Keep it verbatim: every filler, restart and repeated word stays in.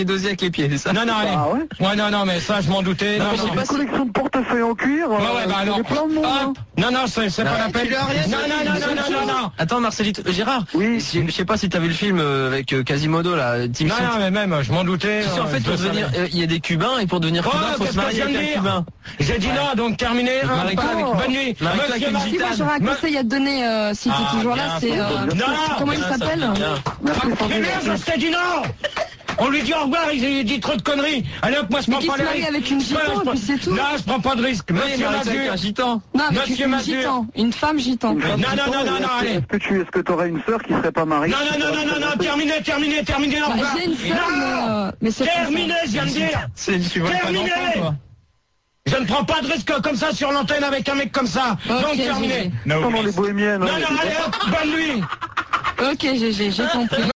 dosier avec les pieds, c'est ça? Non, non, allez. Ah ouais? Ouais, non, non, mais ça, je m'en doutais. Non, Non, mais je non. sais pas Une si- collection de portefeuilles en cuir. Ouais, euh, ouais, bah alors. il y a plein de monde. hein. Hop. Non, non, c'est c'est pas la peine. tu leur laisses- Non, non, non, non, non, non, non. Attends, Marcelito, euh, Gérard. Oui. Je je sais pas si t'as vu le film euh, avec euh, Quasimodo, là, Team Non, Sint- non, mais même, je m'en doutais. Tu sais, en euh, fait, je pour le devenir, savais. euh, il y a des Cubains, et pour devenir Oh, Cubain, faut qu'est-ce se que je marier viens avec de un dire? Cubain. J'ai dit non, donc terminé. hein, Marie-toi pas- avec- Bonne nuit. Marie-toi avec Monsieur une Martin. Si, moi j'aurais un Ma- conseil à te donner euh, si Ah, t'es toujours bien, là, c'est... faut- euh, Non. comment il Bien, ça, s'appelle? bien. Merci, Mais Sandrine. merde, je t'ai dit non. On lui dit au revoir, il dit trop de conneries. Allez hop, moi je Mais prends qui pas se les marie risques. avec une Voilà, gitane, je prends- puis c'est tout. Non, je prends pas de risque. Oui, Monsieur Marie-toi avec un Mazur. gitan. Non, avec Monsieur une Mazur. gitan, une femme gitan. Une femme Non, non, gitan, non, non, et non, est-ce que- allez. Est-ce que tu est-ce que aurais une sœur qui serait pas mariée? Non, non, non, non, non, non, terminé, terminé, terminé, au Bah, revoir. j'ai une sœur, mais, Non, euh, mais c'est pas ça. terminé, je viens de dire. C'est, tu vois pas Terminé. d'enfant, toi. Je ne prends pas de risque comme ça sur l'antenne avec un mec comme ça. Ok, Donc terminé. G G. Non, dans les bohémiennes. Non, hein, non, allez hop, bonne nuit. Ok, G G, j'ai compris.